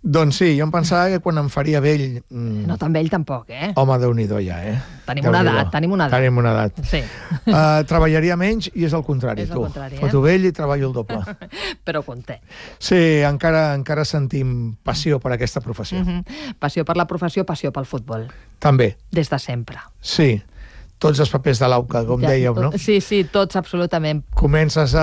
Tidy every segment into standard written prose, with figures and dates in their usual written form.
Doncs sí, jo em pensava que quan em faria vell... No tan vell tampoc, Home, Déu-n'hi-do ja, Tenim una edat. Tenim una edat. Sí. Treballaria menys i és el contrari, tu. Foto vell i treballo el doble. Però content. Sí, encara sentim passió per aquesta professió. Passió per la professió, passió pel futbol. També. Des de sempre. Sí. Tots els papers de l'AUCA, com dèiem, no? Sí, tots, absolutament. Comences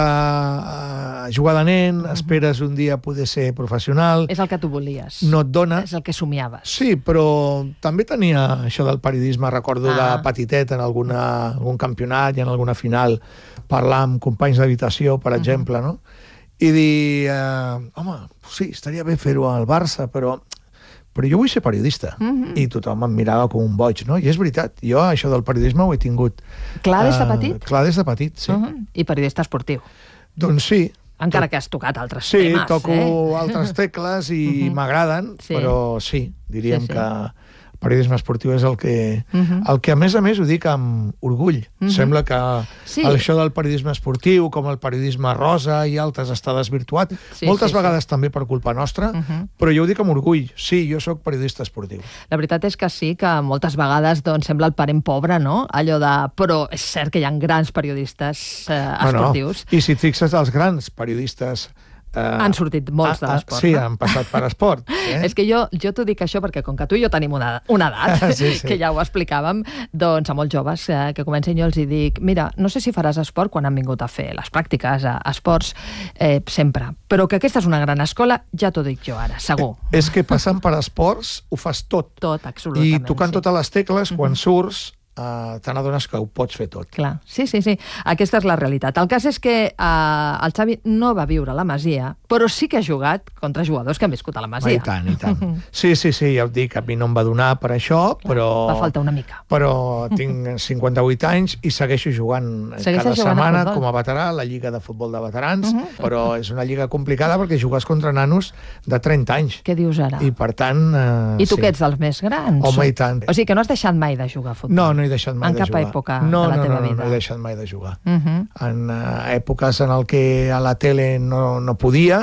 a jugar de nen, esperes un dia poder ser professional... És el que tu volies. No et dona... És el que somiaves. Sí, però també tenia això del periodisme, recordo de petitet en algun campionat i en alguna final, parlar amb companys d'habitació, per exemple, no? I dir, home, sí, estaria bé fer-ho al Barça, però jo vull ser periodista. I tothom em mirava com un boig, no? I és veritat, jo això del periodisme ho he tingut... Clar des de petit? Clar des de petit, sí. I periodista esportiu? Doncs sí. Encara que has tocat altres temes, Sí, toco altres tecles i m'agraden, però sí, diríem que el periodisme esportiu és el que a més ho dic amb orgull. Sembla que això del periodisme esportiu, com el periodisme rosa i altres, està desvirtuat. Moltes vegades també per culpa nostra, però jo ho dic amb orgull. Sí, jo sóc periodista esportiu. La veritat és que sí, que moltes vegades sembla el parent pobre, no? Allò de... Però és cert que hi ha grans periodistes esportius. I si et fixes, els grans periodistes... Han sortit molts de l'esport. Sí, han passat per esport. És que jo t'ho dic això perquè com que tu i jo tenim una edat, que ja ho explicàvem, doncs a molts joves que comencen jo els hi dic, mira, no sé si faràs esport quan han vingut a fer les pràctiques a esports sempre, però que aquesta és una gran escola, ja t'ho dic jo ara, segur. És que passant per esports ho fas tot. Tot, absolutament. I tocant totes les tecles, quan surts, te n'adones que ho pots fer tot. Clar, sí. Aquesta és la realitat. El cas és que el Xavi no va viure a la Masia, però sí que ha jugat contra jugadors que han viscut a la Masia. I tant. Sí, ja ho dic, a mi no em va donar per això, però... Va faltar una mica. Però tinc 58 anys i segueixo jugant cada setmana com a veterà a la Lliga de Futbol de Veterans, però és una lliga complicada perquè jugues contra nanos de 30 anys. Què dius ara? I per tant... I tu que ets dels més grans? Home, i tant. O sigui que no has deixat mai de jugar a futbol? No he deixat mai de jugar. En cap època de la teva vida? No he deixat mai de jugar. En èpoques en què a la tele no podia,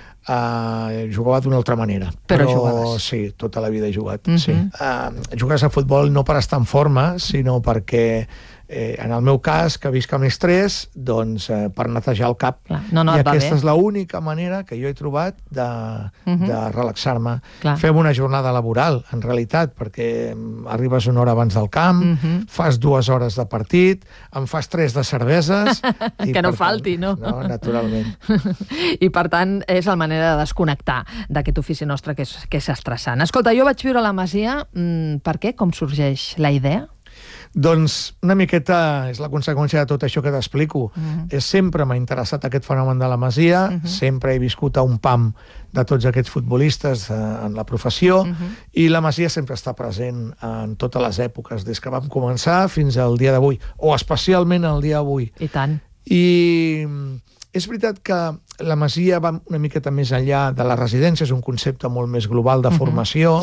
jugava d'una altra manera. Però jugaves? Sí, tota la vida he jugat. Jugues a futbol no per estar en forma, sinó perquè en el meu cas, que visc amb estrès, doncs per netejar el cap. I aquesta és l'única manera que jo he trobat de relaxar-me. Fem una jornada laboral, en realitat, perquè arribes una hora abans del camp, fas 2 hores de partit, em fas 3 de cerveses... Que no falti, no? No, naturalment. I per tant, és la manera de desconnectar d'aquest ofici nostre que és estressant. Escolta, jo vaig viure a la Masia, per què? Com sorgeix la idea? Doncs una miqueta és la conseqüència de tot això que t'explico. Sempre m'ha interessat aquest fenomen de la Masia, sempre he viscut a un pam de tots aquests futbolistes en la professió, i la Masia sempre està present en totes les èpoques, des que vam començar fins al dia d'avui, o especialment el dia d'avui. I tant. I és veritat que la Masia va una miqueta més enllà de la residència, és un concepte molt més global de formació,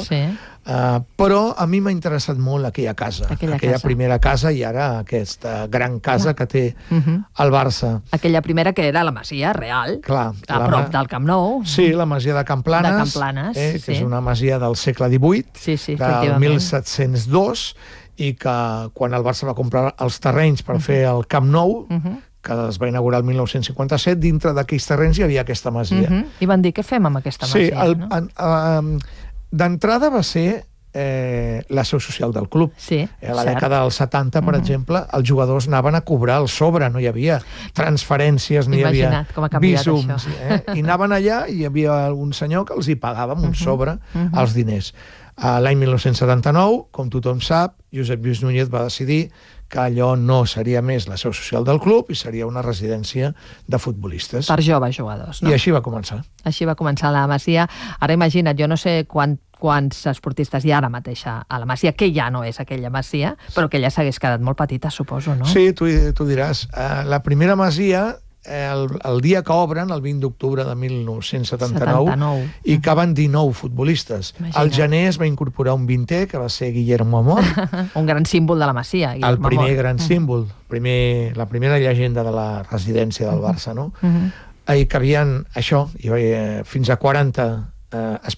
però a mi m'ha interessat molt aquella casa, aquella primera casa i ara aquesta gran casa que té el Barça. Aquella primera que era la Masia real, a prop del Camp Nou. Sí, la Masia de Camplanes, que és una masia del segle XVIII, del 1702, i que quan el Barça va comprar els terrenys per fer el Camp Nou, que es va inaugurar el 1957, dintre d'aquells terrenys hi havia aquesta masia. I van dir, què fem amb aquesta masia? Sí, d'entrada va ser la seu social del club. A la dècada dels 70, per exemple, els jugadors anaven a cobrar el sobre, no hi havia transferències, ni hi havia bísums. I anaven allà i hi havia un senyor que els hi pagava amb un sobre els diners. L'any 1979, com tothom sap, Josep Lluís Núñez va decidir que allò no seria més la seu social del club i seria una residència de futbolistes. Per joves jugadors, no? I així va començar. Així va començar la Masia. Ara imagina't, jo no sé quants esportistes hi ha ara mateix a la Masia, que ja no és aquella Masia, però que ja s'hagués quedat molt petita, suposo, no? Sí, tu diràs. La primera Masia, el dia que obren, el 20 d'octubre de 1979, hi caben 19 futbolistes. Al gener es va incorporar un 20è, que va ser Guillermo Amor. Un gran símbol de la Masia, Guillermo Amor. El primer gran símbol, la primera llegenda de la residència del Barça, no? Hi cabien, això, fins a 40